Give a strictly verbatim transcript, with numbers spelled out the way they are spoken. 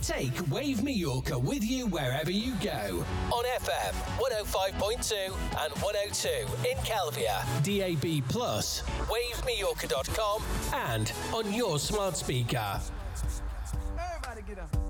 Take Wave Mallorca with you wherever you go. On F M one oh five point two and one oh two in Calvia, D A B plus, wave mallorca dot com, and on your smart speaker. Everybody get up.